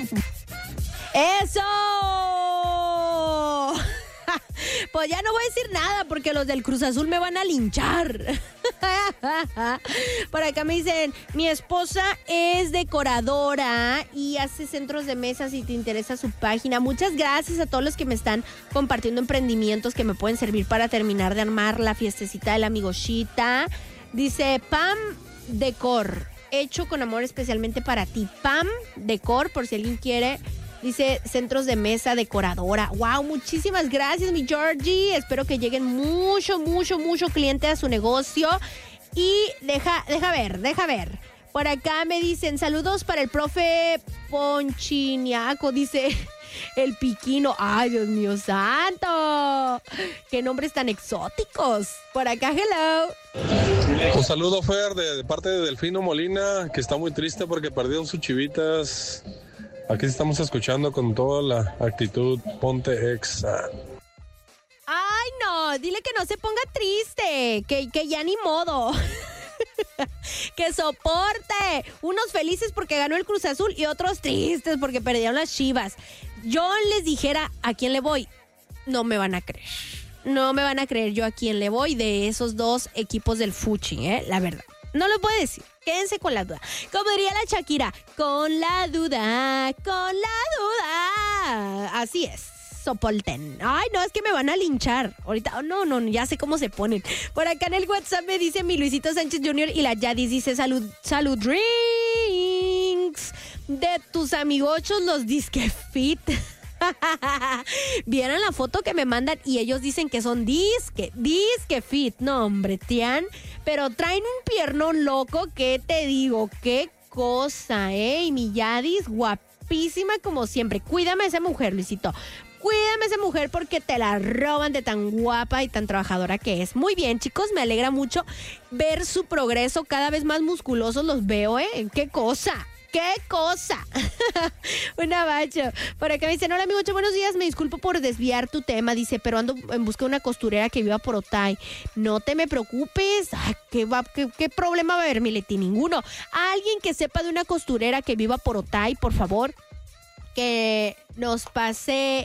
¡Eso! Pues ya no voy a decir nada porque los del Cruz Azul me van a linchar. Por acá me dicen, mi esposa es decoradora y hace centros de mesa si te interesa su página. Muchas gracias a todos los que me están compartiendo emprendimientos que me pueden servir para terminar de armar la fiestecita de la amigoshita. Dice, Pam Decor, hecho con amor especialmente para ti. Pam Decor, por si alguien quiere. Dice, centros de mesa, decoradora. Wow, muchísimas gracias, mi Georgie. Espero que lleguen mucho cliente a su negocio. Y deja ver. Por acá me dicen, saludos para el profe Ponchiniaco, dice el Piquino. Ay, Dios mío santo. Qué nombres tan exóticos. Por acá, hello. Un saludo, Fer, de parte de Delfino Molina, que está muy triste porque perdieron sus chivitas. Aquí estamos escuchando con toda la actitud. Ponte Exa. Ay, no, dile que no se ponga triste, que ya ni modo. Que soporte. Unos felices porque ganó el Cruz Azul y otros tristes porque perdieron las Chivas. Yo les dijera a quién le voy, no me van a creer. No me van a creer yo a quién le voy de esos dos equipos del Fuchi, la verdad. No lo puedo decir. Quédense con la duda. Como diría la Shakira, con la duda. Así es. Soporten. Ay, no, es que me van a linchar. Ahorita, no, ya sé cómo se ponen. Por acá en el WhatsApp me dice mi Luisito Sánchez Jr. y la Yadis dice, salud drinks. De tus amigochos los disque fit. Vieron la foto que me mandan y ellos dicen que son disque fit. No, hombre, Tian. Pero traen un piernón loco, ¿qué te digo? Qué cosa, Y mi Yadis, guapísima como siempre. Cuídame a esa mujer, Luisito. Cuídame a esa mujer porque te la roban de tan guapa y tan trabajadora que es. Muy bien, chicos, me alegra mucho ver su progreso. Cada vez más musculosos los veo, ¡Qué cosa! ¡Qué cosa! Un abacho. Por acá me dicen, hola amigo, buenos días, me disculpo por desviar tu tema, dice, pero ando en busca de una costurera que viva por Otay. No te me preocupes. Ay, ¿qué problema va a haber, mi Leti? Ninguno. Alguien que sepa de una costurera que viva por Otay, por favor, que nos pase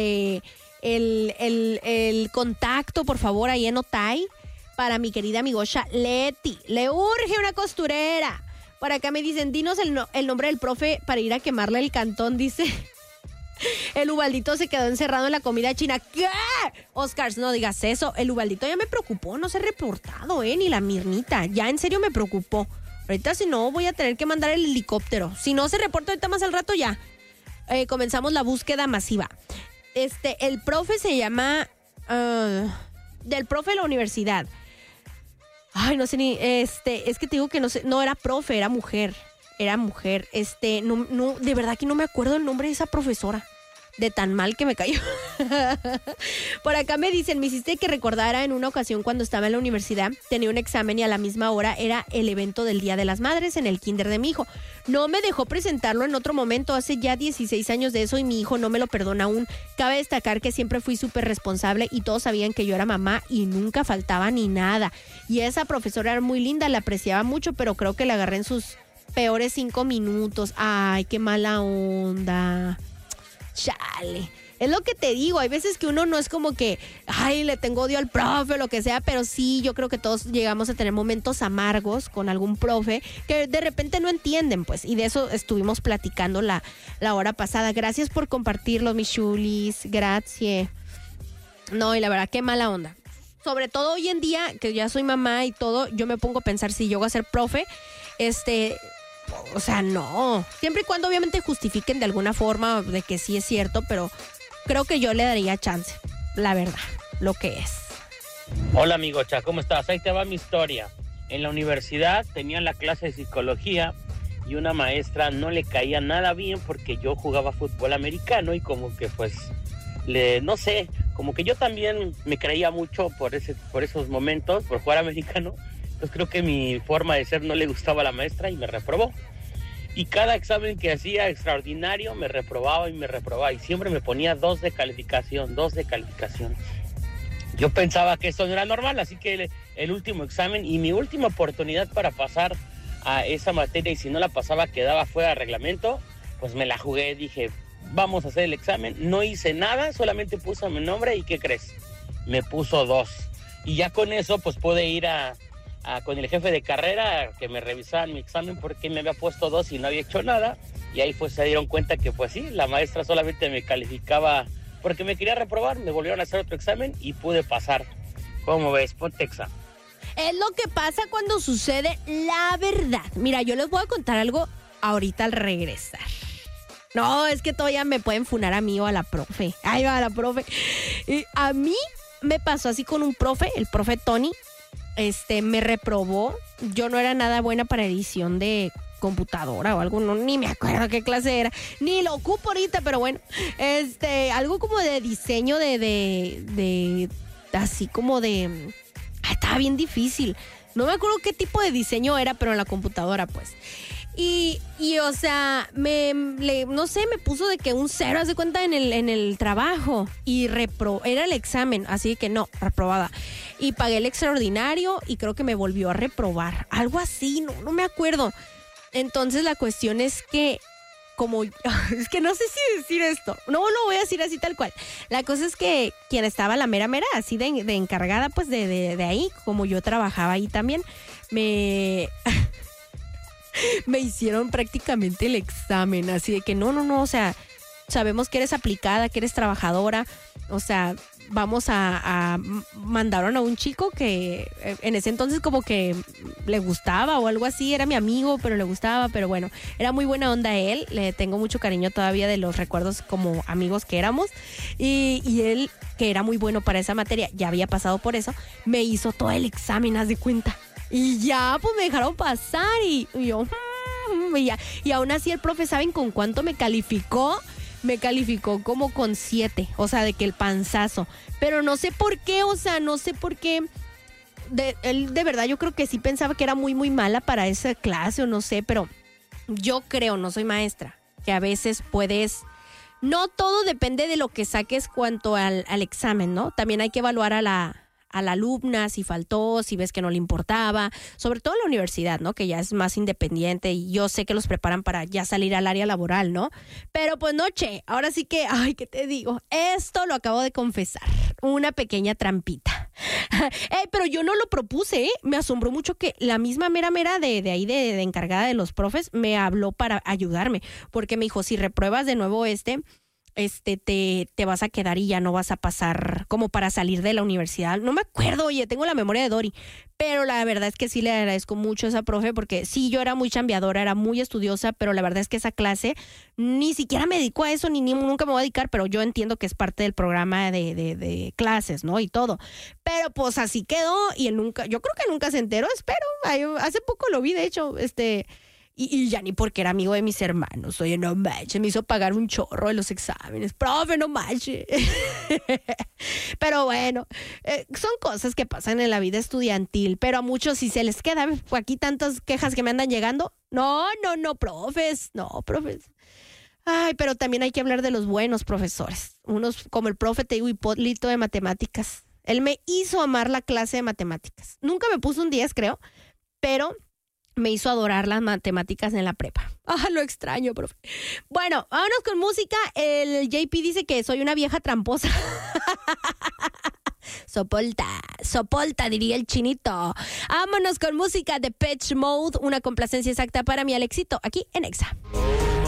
el contacto, por favor, ahí en Otay, para mi querida amigocha Leti. Le urge una costurera. Por acá me dicen, dinos el nombre del profe para ir a quemarle el cantón, dice. El Ubaldito se quedó encerrado en la comida china. ¿Qué? Oscars, no digas eso. El Ubaldito ya me preocupó, no se ha reportado, ni la Mirnita. Ya en serio me preocupó. Ahorita si no voy a tener que mandar el helicóptero. Si no se reporta ahorita más al rato ya. Comenzamos la búsqueda masiva. El profe se llama... del profe de la universidad. Ay, no sé ni, es que te digo que no sé, no era profe, era mujer, no, de verdad que no me acuerdo el nombre de esa profesora, de tan mal que me cayó. Por acá me dicen, me hiciste que recordara en una ocasión cuando estaba en la universidad, tenía un examen y a la misma hora era el evento del Día de las Madres en el kinder de mi hijo. No me dejó presentarlo en otro momento, hace ya 16 años de eso y mi hijo no me lo perdona aún. Cabe destacar que siempre fui súper responsable y todos sabían que yo era mamá y nunca faltaba ni nada. Y esa profesora era muy linda, la apreciaba mucho, pero creo que la agarré en sus peores 5 minutos. Ay, qué mala onda. Chale. Es lo que te digo, hay veces que uno no es como que, ay, le tengo odio al profe o lo que sea, pero sí, yo creo que todos llegamos a tener momentos amargos con algún profe que de repente no entienden, pues, y de eso estuvimos platicando la hora pasada. Gracias por compartirlo, mis chulis, gracias. No, y la verdad, qué mala onda. Sobre todo hoy en día, que ya soy mamá y todo, yo me pongo a pensar si llego a ser profe, o sea, no. Siempre y cuando obviamente justifiquen de alguna forma de que sí es cierto, pero creo que yo le daría chance, la verdad, lo que es. Hola, amigocha, ¿cómo estás? Ahí te va mi historia. En la universidad tenía la clase de psicología y una maestra no le caía nada bien porque yo jugaba fútbol americano y como que pues, no sé, como que yo también me creía mucho por esos momentos, por jugar americano. Entonces creo que mi forma de ser no le gustaba a la maestra y me reprobó. Y cada examen que hacía extraordinario me reprobaba y siempre me ponía 2 de calificación. Yo pensaba que esto no era normal, así que el último examen y mi última oportunidad para pasar a esa materia, y si no la pasaba quedaba fuera de reglamento, pues me la jugué, dije, vamos a hacer el examen. No hice nada, solamente puse mi nombre y ¿qué crees? Me puso 2. Y ya con eso pues pude ir con el jefe de carrera que me revisaran mi examen porque me había puesto 2 y no había hecho nada. Y ahí pues se dieron cuenta que pues sí, la maestra solamente me calificaba porque me quería reprobar. Me volvieron a hacer otro examen y pude pasar. ¿Cómo ves? Ponte examen. Es lo que pasa cuando sucede la verdad. Mira, yo les voy a contar algo ahorita al regresar. No, es que todavía me pueden funar a mí o a la profe. Ahí va la profe. Y a mí me pasó así con un profe, el profe Tony. Me reprobó. Yo no era nada buena para edición de computadora o algo, no, ni me acuerdo qué clase era, ni lo ocupo ahorita, pero bueno, algo como de diseño de así como de, estaba bien difícil, no me acuerdo qué tipo de diseño era, pero en la computadora pues, y o sea, no sé, me puso de que un 0, haz de cuenta en el trabajo, y era el examen, así que no, reprobada. Y pagué el extraordinario y creo que me volvió a reprobar. Algo así, no me acuerdo. Entonces la cuestión es que, es que no sé si decir esto. No lo voy a decir así tal cual. La cosa es que quien estaba la mera, así de encargada, pues de ahí, como yo trabajaba ahí también, me hicieron prácticamente el examen. Así de que no, o sea, sabemos que eres aplicada, que eres trabajadora, o sea, vamos mandaron a un chico que en ese entonces como que le gustaba o algo así, era mi amigo, pero le gustaba, pero bueno, era muy buena onda él, le tengo mucho cariño todavía de los recuerdos como amigos que éramos, y él, que era muy bueno para esa materia, ya había pasado por eso, me hizo todo el examen, haz de cuenta, y ya pues me dejaron pasar, y yo, y aún así el profe, ¿saben con cuánto me calificó? Me calificó como con 7, o sea, de que el panzazo. Pero no sé por qué, o sea, no sé por qué. Él de verdad yo creo que sí pensaba que era muy, muy mala para esa clase o no sé, pero yo creo, no soy maestra, que a veces puedes... No todo depende de lo que saques cuanto al examen, ¿no? También hay que evaluar a la alumna, si faltó, si ves que no le importaba, sobre todo en la universidad, ¿no? Que ya es más independiente y yo sé que los preparan para ya salir al área laboral, ¿no? Pero pues no, ahora sí que, ay, ¿qué te digo? Esto lo acabo de confesar, una pequeña trampita. Pero yo no lo propuse, ¿eh? Me asombró mucho que la misma mera de ahí de encargada de los profes me habló para ayudarme, porque me dijo, si repruebas de nuevo te vas a quedar y ya no vas a pasar como para salir de la universidad. No me acuerdo, oye, tengo la memoria de Dory, pero la verdad es que sí le agradezco mucho a esa profe porque sí, yo era muy chambeadora, era muy estudiosa, pero la verdad es que esa clase ni siquiera me dedicó a eso, ni nunca me voy a dedicar, pero yo entiendo que es parte del programa de clases, ¿no? Y todo. Pero pues así quedó y él yo creo que nunca se enteró, espero. Hace poco lo vi, de hecho, Y ya ni porque era amigo de mis hermanos. Oye, no manches, me hizo pagar un chorro de los exámenes. Profe, no manches. Pero bueno, son cosas que pasan en la vida estudiantil. Pero a muchos si se les queda, aquí tantas quejas que me andan llegando. No, profes. No, profes. Ay, pero también hay que hablar de los buenos profesores. Unos como el profe, te digo, Hipólito de matemáticas. Él me hizo amar la clase de matemáticas. Nunca me puso un 10, creo, pero... me hizo adorar las matemáticas en la prepa. Lo extraño, profe. Bueno, vámonos con música. El JP dice que soy una vieja tramposa. Sopolta, diría el chinito. Vámonos con música de Depeche Mode, una complacencia exacta para mi Alexito, aquí en Exa.